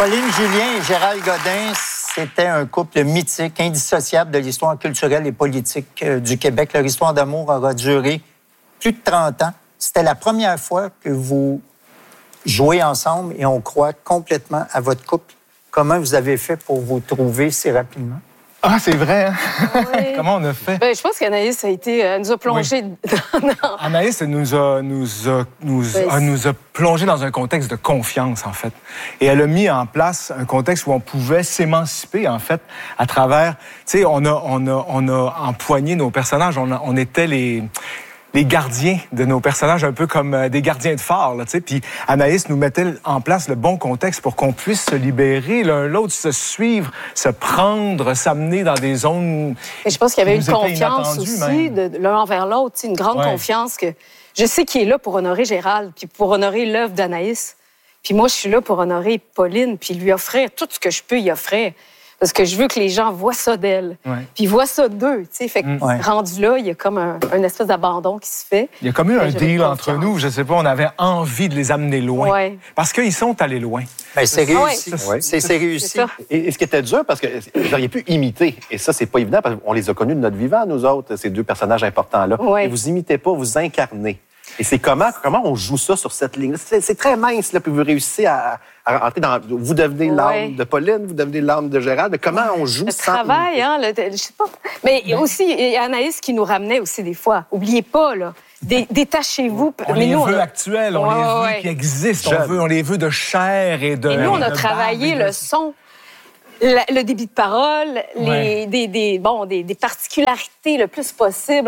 Pauline Julien et Gérald Godin, c'était un couple mythique, indissociable de l'histoire culturelle et politique du Québec. Leur histoire d'amour aura duré plus de 30 ans. C'était la première fois que vous jouez ensemble et on croit complètement à votre couple. Comment vous avez fait pour vous trouver si rapidement? Ah, c'est vrai, hein? Oui. Comment on a fait? Ben, je pense qu'Anaïs nous a plongé dans... Anaïs nous a plongé dans un contexte de confiance, en fait. Et elle a mis en place un contexte où on pouvait s'émanciper, en fait, à travers... Tu sais, on a empoigné nos personnages. On était les gardiens de nos personnages, un peu comme des gardiens de phare, là, tu sais. Puis Anaïs nous mettait en place le bon contexte pour qu'on puisse se libérer l'un l'autre, se suivre, se prendre, s'amener dans des zones. Et je pense qu'il y avait une confiance aussi de l'un envers l'autre, une grande confiance que je sais qu'il est là pour honorer Gérald, puis pour honorer l'œuvre d'Anaïs. Puis moi, je suis là pour honorer Pauline, puis lui offrir tout ce que je peux y offrir. Parce que je veux que les gens voient ça d'elle. Puis ils voient ça d'eux, tu sais. Fait que rendu là, il y a comme un espèce d'abandon qui se fait. Il y a comme eu un deal entre nous. Je sais pas, on avait envie de les amener loin. Ouais. Parce qu'ils sont allés loin. Ben, c'est réussi. C'est réussi. Et ce qui était dur, parce que vous auriez pu imiter. Et ça, c'est pas évident, parce qu'on les a connus de notre vivant, nous autres, ces deux personnages importants-là. Et vous imitez pas, vous incarnez. Et c'est comment on joue ça sur cette ligne? C'est très mince, là, puis vous réussissez à rentrer dans... Vous devenez l'âme de Pauline, vous devenez l'âme de Gérald. Comment on joue le sans... travail, hein? Je sais pas. Mais aussi, il y a Anaïs qui nous ramenait aussi des fois. Oubliez pas, là. Détachez-vous. On les veut actuels, on les veut qui existent. On les veut de chair et de... Et nous, on a travaillé le son. Le débit de parole, des particularités le plus possible.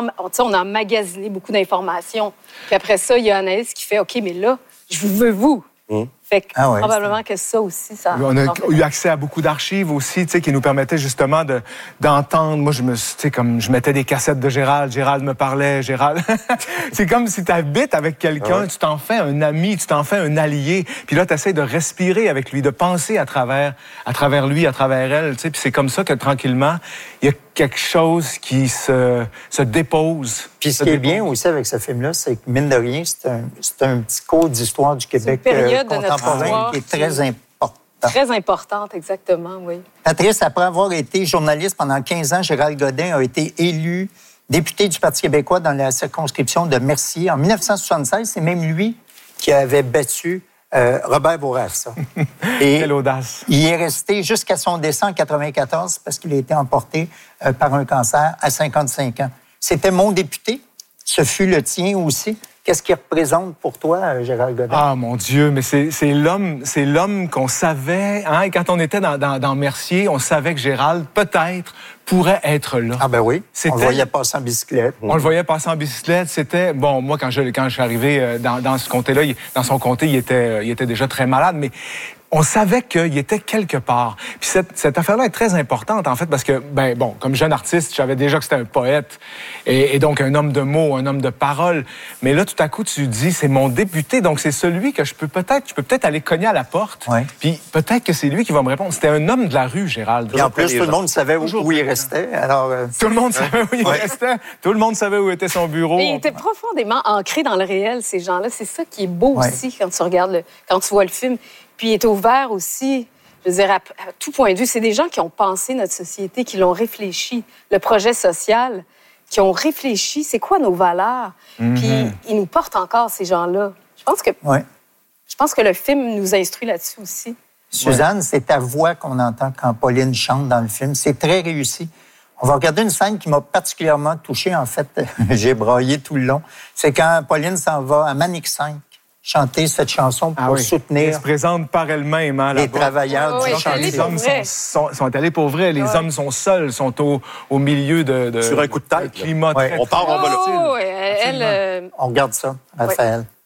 On a emmagasiné beaucoup d'informations. Puis après ça, il y a Anaïs qui fait « OK, mais là, je veux vous. » Fait que probablement que ça aussi, ça... On a eu accès à beaucoup d'archives aussi, tu sais, qui nous permettaient justement d'entendre. Moi, je mettais des cassettes de Gérald me parlait, Gérald. C'est comme si tu habites avec quelqu'un, tu t'en fais un ami, tu t'en fais un allié. Puis là, tu essaies de respirer avec lui, de penser à travers lui, à travers elle, tu sais. Puis c'est comme ça que tranquillement, il y a quelque chose qui se dépose. Puis ce qui est bien aussi avec ce film-là, c'est que, mine de rien, c'est un petit cours d'histoire du Québec contemporain qui est très important. Très importante, exactement, oui. Patrice, après avoir été journaliste pendant 15 ans, Gérald Godin a été élu député du Parti québécois dans la circonscription de Mercier. En 1976, c'est même lui qui avait battu Robert Bourassa. Quelle audace! Il est resté jusqu'à son décès en 1994 parce qu'il a été emporté par un cancer à 55 ans. C'était mon député. Ce fut le tien aussi. Qu'est-ce qu'il représente pour toi, Gérald Godin? Ah, mon Dieu, mais c'est l'homme qu'on savait. Hein? Et quand on était dans Mercier, on savait que Gérald, peut-être, pourrait être là. Ah ben oui, on le voyait passer en bicyclette. On le voyait passer en bicyclette. C'était... Bon, moi, quand je suis arrivé dans ce comté-là, dans son comté, il était déjà très malade, mais... On savait qu'il était quelque part. Puis cette affaire-là est très importante, en fait, parce que, comme jeune artiste, je savais déjà que c'était un poète et donc un homme de mots, un homme de parole. Mais là, tout à coup, tu dis, c'est mon député, donc c'est celui que je peux peut-être aller cogner à la porte. Puis peut-être que c'est lui qui va me répondre. C'était un homme de la rue, Gérald. Et en plus, tout le monde savait où il restait. Alors, tout le monde savait où il restait. Tout le monde savait où était son bureau. Et il était profondément ancré dans le réel, ces gens-là. C'est ça qui est beau aussi quand tu regardes, quand tu vois le film. Puis il est ouvert aussi, je veux dire, à tout point de vue. C'est des gens qui ont pensé notre société, qui l'ont réfléchi, le projet social, qui ont réfléchi, c'est quoi nos valeurs. Puis ils nous portent encore, ces gens-là. Je pense que le film nous instruit là-dessus aussi. Suzanne, c'est ta voix qu'on entend quand Pauline chante dans le film. C'est très réussi. On va regarder une scène qui m'a particulièrement touchée. En fait, j'ai braillé tout le long. C'est quand Pauline s'en va à Manic 5. Chanter cette chanson pour soutenir... Elle se présente par elle-même. Hein, les travailleurs du chantier. Les hommes sont allés pour vrai. Les hommes sont seuls, sont au milieu de... Sur un coup de tête. Climat on part en volatile. On regarde ça, Raphaël.